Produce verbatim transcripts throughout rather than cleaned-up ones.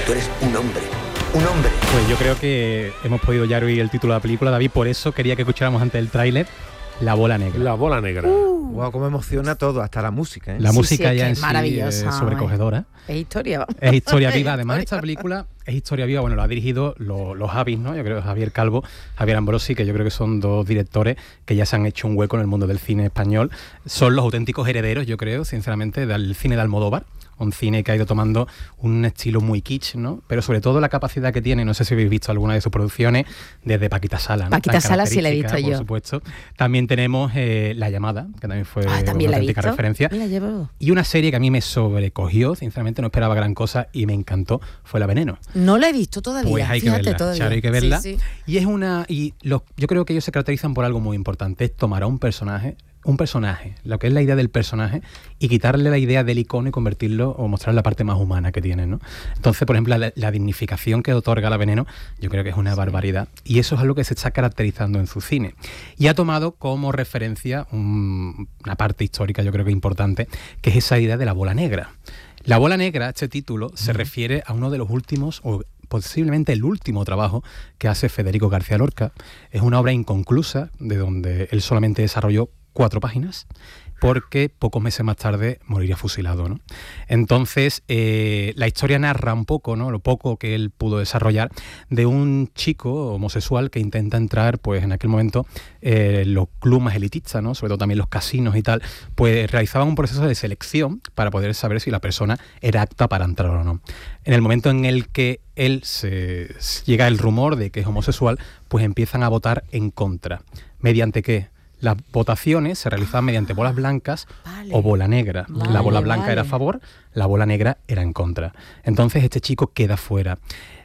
Tú eres un hombre. Un hombre. Pues yo creo que hemos podido ya oír el título de la película, David, por eso quería que escucháramos antes del tráiler La bola negra. La bola negra. Uh. Wow, cómo emociona todo, hasta la música, ¿eh? La sí, música sí, ya es en sí maravillosa, es sobrecogedora. Es historia. Es historia viva. Además, esta película es historia viva. Bueno, lo ha dirigido los, los Javis, ¿no? Yo creo que Javier Calvo, Javier Ambrosi, que yo creo que son dos directores que ya se han hecho un hueco en el mundo del cine español. Son los auténticos herederos, yo creo, sinceramente, del cine de Almodóvar. Un cine que ha ido tomando un estilo muy kitsch, ¿no? Pero sobre todo la capacidad que tiene, no sé si habéis visto alguna de sus producciones, desde Paquita Sala, ¿no? Paquita Sala sí la he visto por yo. Por supuesto. También tenemos eh, La Llamada, que también fue ah, ¿también una la he auténtica visto? referencia. Mira, llevo... Y una serie que a mí me sobrecogió, sinceramente no esperaba gran cosa y me encantó, fue La Veneno. No la he visto todavía. Pues hay Fíjate, que verla, todavía. Charo, hay que verla. Sí, sí. Y es una y los, yo creo que ellos se caracterizan por algo muy importante, es tomar a un personaje, un personaje, lo que es la idea del personaje, y quitarle la idea del icono y convertirlo o mostrar la parte más humana que tiene, ¿no? Entonces, por ejemplo, la, la dignificación que otorga La Veneno, yo creo que es una sí. barbaridad. Y eso es algo que se está caracterizando en su cine. Y ha tomado como referencia un, una parte histórica, yo creo que importante, que es esa idea de la bola negra. La bola negra, este título, se mm. refiere a uno de los últimos, o posiblemente el último trabajo que hace Federico García Lorca. Es una obra inconclusa, de donde él solamente desarrolló cuatro páginas, porque pocos meses más tarde moriría fusilado, ¿no? Entonces, eh, la historia narra un poco, ¿no? Lo poco que él pudo desarrollar de un chico homosexual que intenta entrar, pues en aquel momento, eh, los clubes más elitistas, ¿no? Sobre todo también los casinos y tal, pues realizaban un proceso de selección para poder saber si la persona era apta para entrar o no. En el momento en el que él se llega el rumor de que es homosexual, pues empiezan a votar en contra. ¿Mediante qué? Las votaciones se realizaban mediante bolas blancas vale. o bola negra. Vale, la bola blanca vale. era a favor, la bola negra era en contra. Entonces este chico queda fuera.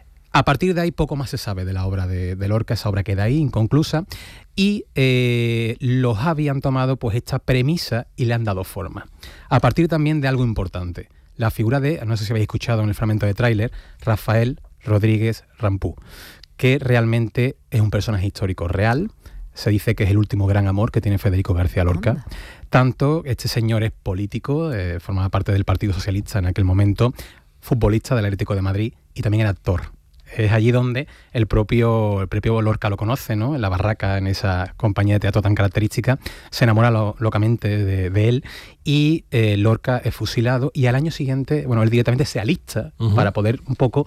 A partir de ahí poco más se sabe de la obra de, de Lorca, esa obra queda ahí, inconclusa, y eh, los Javi han tomado pues esta premisa y le han dado forma. A partir también de algo importante, la figura de, no sé si habéis escuchado en el fragmento de tráiler, Rafael Rodríguez Rampú, que realmente es un personaje histórico real. Se dice que es el último gran amor que tiene Federico García Lorca. Anda. Tanto este señor es político, eh, formaba parte del Partido Socialista en aquel momento, futbolista del Atlético de Madrid y también era actor. Es allí donde el propio, el propio Lorca lo conoce, ¿no? En la barraca, en esa compañía de teatro tan característica, se enamora lo, locamente de, de él y eh, Lorca es fusilado y al año siguiente, bueno, él directamente se alista uh-huh. para poder un poco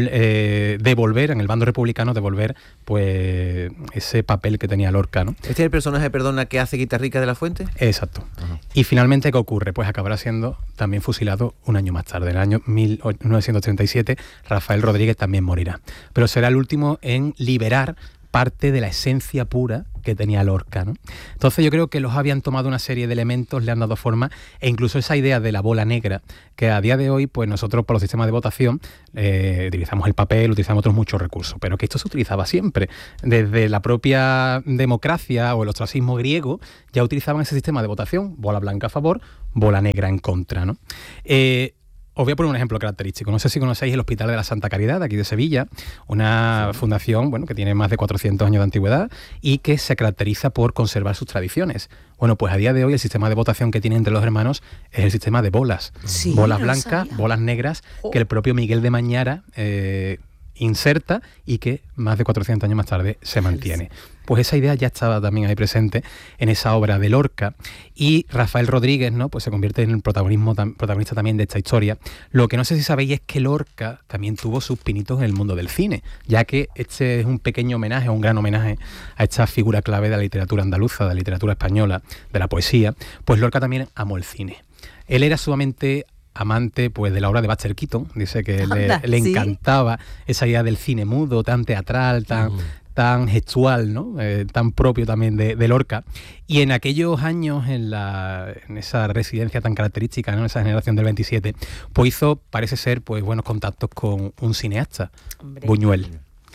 eh, devolver, en el bando republicano, devolver pues ese papel que tenía Lorca, ¿no? ¿Este es el personaje, perdona, que hace Guitarrica de la Fuente? Exacto. Uh-huh. Y finalmente, ¿qué ocurre? Pues acabará siendo también fusilado un año más tarde, en el año mil novecientos treinta y siete, Rafael Rodríguez también morirá. Pero será el último en liberar parte de la esencia pura que tenía Lorca, ¿no? Entonces yo creo que los habían tomado una serie de elementos, le han dado forma, e incluso esa idea de la bola negra, que a día de hoy, pues nosotros por los sistemas de votación eh, utilizamos el papel, utilizamos otros muchos recursos, pero que esto se utilizaba siempre. Desde la propia democracia o el ostracismo griego ya utilizaban ese sistema de votación, bola blanca a favor, bola negra en contra, ¿no? Eh, Os voy a poner un ejemplo característico. No sé si conocéis el Hospital de la Santa Caridad, de aquí de Sevilla, una sí. fundación bueno, que tiene más de cuatrocientos años de antigüedad y que se caracteriza por conservar sus tradiciones. Bueno, pues a día de hoy el sistema de votación que tienen entre los hermanos es el sistema de bolas. Sí, bolas no blancas, sabía. bolas negras, oh. que el propio Miguel de Mañara eh, inserta y que más de cuatrocientos años más tarde se mantiene. Pues esa idea ya estaba también ahí presente en esa obra de Lorca y Rafael Rodríguez, ¿no? Pues se convierte en el protagonismo, tam, protagonista también de esta historia. Lo que no sé si sabéis es que Lorca también tuvo sus pinitos en el mundo del cine, ya que este es un pequeño homenaje, un gran homenaje a esta figura clave de la literatura andaluza, de la literatura española, de la poesía. Pues Lorca también amó el cine. Él era sumamente amante pues de la obra de Buster Keaton, dice que Anda, le, le ¿sí? encantaba esa idea del cine mudo, tan teatral, tan... Mm. tan gestual, ¿no? Eh, tan propio también de, de Lorca. Y en aquellos años, en, la, en esa residencia tan característica, ¿no? En esa generación del veintisiete, pues hizo, parece ser, pues buenos contactos con un cineasta, Hombre. Buñuel.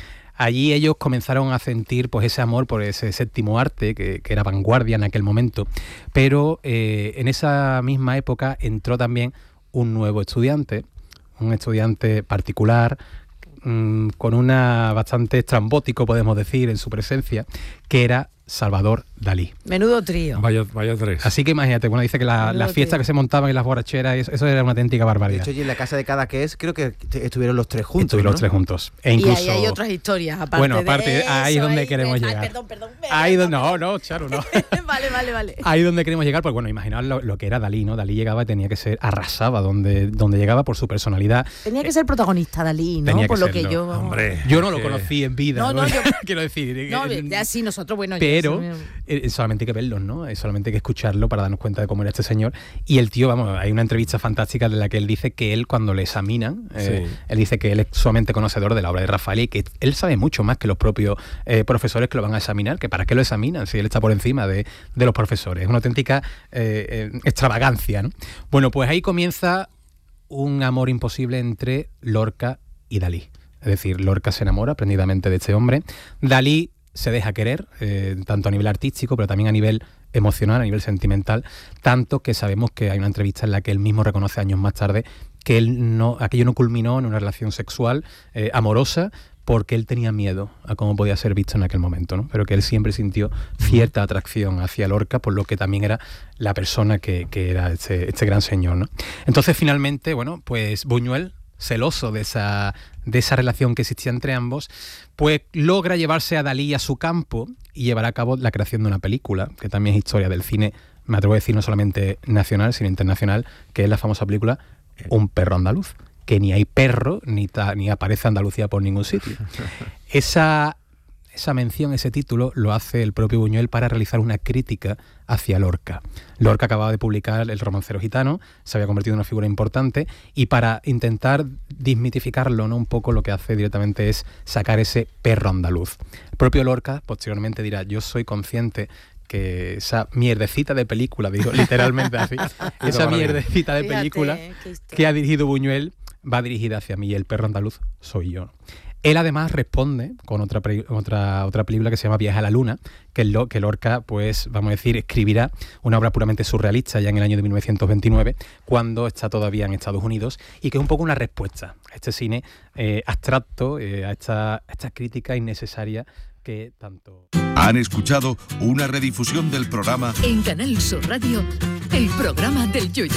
Allí ellos comenzaron a sentir pues ese amor por ese séptimo arte, que, que era vanguardia en aquel momento. Pero eh, en esa misma época entró también un nuevo estudiante, un estudiante particular, con una bastante estrambótico, podemos decir, en su presencia, que era Salvador Dalí. Menudo trío. Vaya, vaya tres. Así que imagínate, bueno, dice que la, Menudo las fiestas trío. que se montaban y las borracheras, eso, eso era una auténtica De barbaridad. hecho, y en la casa de Cadaqués creo que t- estuvieron los tres juntos, Estuvieron ¿no? los tres juntos. E Y incluso, ahí hay otras historias, aparte bueno, aparte, de ahí es eso, donde ahí queremos me- llegar. Ay, perdón, perdón. Ahí perdón, donde, no, no, Charo, no. Vale, vale, vale. Ahí donde queremos llegar, pues bueno, imaginaos lo, lo que era Dalí, ¿no? Dalí llegaba y tenía que ser, arrasaba donde, donde llegaba por su personalidad. Tenía que ser protagonista Dalí, ¿no? Tenía que por lo serlo. que yo... Hombre. Yo no lo que- conocí en vida, No, ¿no? no, yo- Quiero decir. No, eh, ya sí, nosotros, bueno... yo pero sí, eh, solamente hay que verlos, ¿no? Eh, Solamente hay que escucharlo para darnos cuenta de cómo era este señor. Y el tío, vamos, hay una entrevista fantástica en la que él dice que él cuando le examinan, eh, Sí. él dice que él es sumamente conocedor de la obra de Rafael y que él sabe mucho más que los propios eh, profesores que lo van a examinar, que para qué lo examinan si él está por encima de, de los profesores. Es una auténtica eh, eh, extravagancia, ¿no? Bueno, pues ahí comienza un amor imposible entre Lorca y Dalí. Es decir, Lorca se enamora prendidamente de este hombre. Dalí se deja querer, eh, tanto a nivel artístico, pero también a nivel emocional, a nivel sentimental, tanto que sabemos que hay una entrevista en la que él mismo reconoce años más tarde que él no, aquello no culminó en una relación sexual eh, amorosa, porque él tenía miedo a cómo podía ser visto en aquel momento, ¿no? Pero que él siempre sintió cierta atracción hacia Lorca, por lo que también era la persona que, que era este, este gran señor, ¿no? Entonces, finalmente, bueno, pues Buñuel, celoso de esa, de esa relación que existía entre ambos, pues logra llevarse a Dalí a su campo y llevar a cabo la creación de una película, que también es historia del cine, me atrevo a decir no solamente nacional, sino internacional, que es la famosa película Un perro andaluz, que ni hay perro, ni, ta, ni aparece Andalucía por ningún sitio. Esa, esa mención, ese título, lo hace el propio Buñuel para realizar una crítica hacia Lorca. Lorca acababa de publicar El romancero gitano, se había convertido en una figura importante, y para intentar desmitificarlo, ¿no? Un poco lo que hace directamente es sacar ese perro andaluz. El propio Lorca posteriormente dirá, yo soy consciente que esa mierdecita de película, digo literalmente así, esa mierdecita de Fíjate, película qué historia. que ha dirigido Buñuel va dirigida hacia mí y el perro andaluz soy yo. Él además responde con otra, pre- otra, otra película que se llama Viaje a la Luna, que, lo, que Lorca, pues vamos a decir, escribirá una obra puramente surrealista ya en el año de mil novecientos veintinueve, cuando está todavía en Estados Unidos, y que es un poco una respuesta a este cine eh, abstracto, eh, a, esta, a esta crítica innecesaria que tanto... Han escuchado una redifusión del programa En Canal Sur Radio, el programa del Yoyo.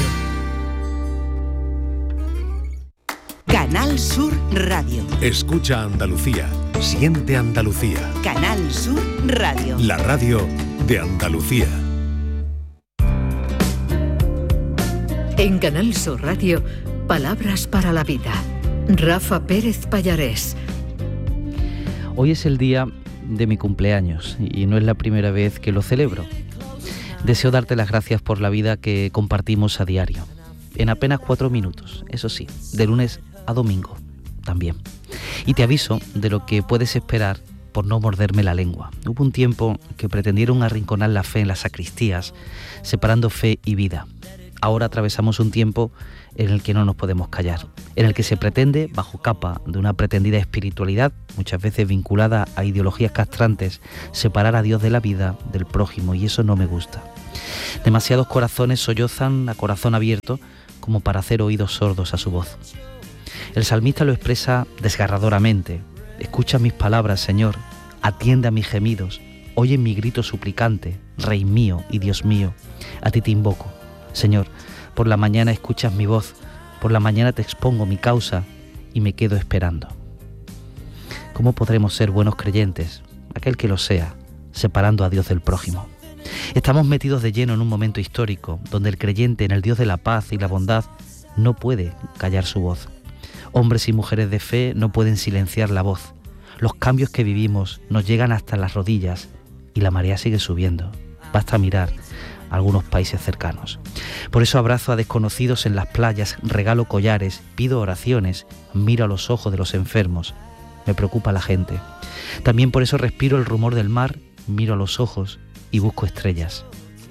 Canal Sur Radio. Escucha Andalucía. Siente Andalucía. Canal Sur Radio. La radio de Andalucía. En Canal Sur Radio, Palabras para la Vida. Rafa Pérez Pallarés. Hoy es el día de mi cumpleaños y no es la primera vez que lo celebro. Deseo darte las gracias por la vida que compartimos a diario, en apenas cuatro minutos, eso sí, de lunes a domingo también. Y te aviso de lo que puedes esperar por no morderme la lengua. Hubo un tiempo que pretendieron arrinconar la fe en las sacristías, separando fe y vida. Ahora atravesamos un tiempo en el que no nos podemos callar, en el que se pretende, bajo capa de una pretendida espiritualidad, muchas veces vinculada a ideologías castrantes, separar a Dios de la vida, del prójimo, y eso no me gusta. Demasiados corazones sollozan a corazón abierto como para hacer oídos sordos a su voz. El salmista lo expresa desgarradoramente. Escucha mis palabras, Señor, atiende a mis gemidos, oye mi grito suplicante, Rey mío y Dios mío, a ti te invoco. Señor, por la mañana escuchas mi voz, por la mañana te expongo mi causa y me quedo esperando. ¿Cómo podremos ser buenos creyentes, aquel que lo sea, separando a Dios del prójimo? Estamos metidos de lleno en un momento histórico donde el creyente en el Dios de la paz y la bondad no puede callar su voz. Hombres y mujeres de fe no pueden silenciar la voz. Los cambios que vivimos nos llegan hasta las rodillas y la marea sigue subiendo. Basta mirar a algunos países cercanos. Por eso abrazo a desconocidos en las playas, regalo collares, pido oraciones, miro a los ojos de los enfermos. Me preocupa la gente. También por eso respiro el rumor del mar, miro a los ojos y busco estrellas.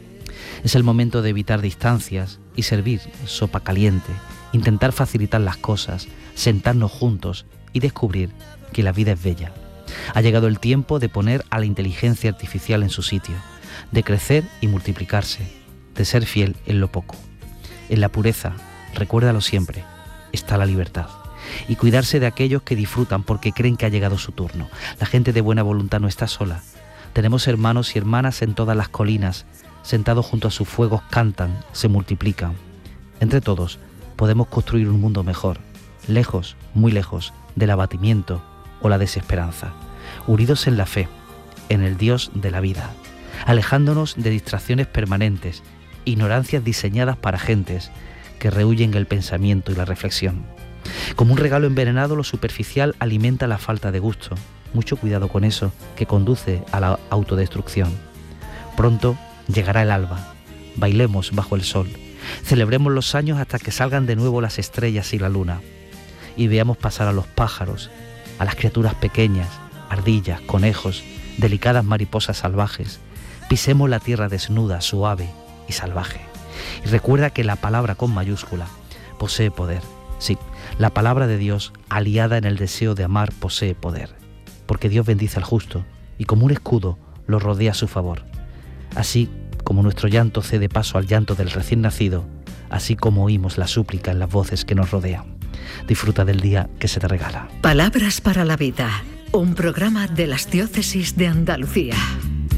Es el momento de evitar distancias y servir sopa caliente, intentar facilitar las cosas, sentarnos juntos y descubrir que la vida es bella. Ha llegado el tiempo de poner a la inteligencia artificial en su sitio, de crecer y multiplicarse, de ser fiel en lo poco. En la pureza, recuérdalo siempre, está la libertad. Y cuidarse de aquellos que disfrutan porque creen que ha llegado su turno. La gente de buena voluntad no está sola. Tenemos hermanos y hermanas en todas las colinas, sentados junto a sus fuegos cantan, se multiplican. Entre todos podemos construir un mundo mejor, lejos, muy lejos, del abatimiento o la desesperanza, unidos en la fe, en el Dios de la vida, alejándonos de distracciones permanentes, ignorancias diseñadas para gentes que rehuyen el pensamiento y la reflexión. Como un regalo envenenado, lo superficial alimenta la falta de gusto. Mucho cuidado con eso, que conduce a la autodestrucción. Pronto llegará el alba. Bailemos bajo el sol. Celebremos los años hasta que salgan de nuevo las estrellas y la luna. Y veamos pasar a los pájaros, a las criaturas pequeñas, ardillas, conejos, delicadas mariposas salvajes. Pisemos la tierra desnuda, suave y salvaje. Y recuerda que la palabra con mayúscula posee poder. Sí, la palabra de Dios, aliada en el deseo de amar, posee poder. Porque Dios bendice al justo y como un escudo lo rodea a su favor. Así como nuestro llanto cede paso al llanto del recién nacido, así como oímos la súplica en las voces que nos rodean. Disfruta del día que se te regala. Palabras para la vida, un programa de las diócesis de Andalucía.